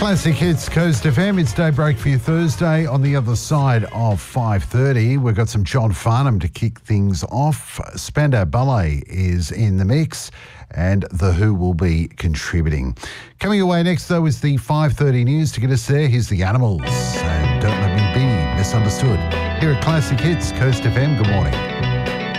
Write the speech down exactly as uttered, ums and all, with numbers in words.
Classic Hits, Coast F M. It's daybreak for you Thursday. On the other side of five thirty, we've got some John Farnham to kick things off. Spandau Ballet is in the mix and The Who will be contributing. Coming away next, though, is the five thirty news. To get us there, here's The Animals and Don't Let Me Be Misunderstood. Here at Classic Hits, Coast F M, good morning.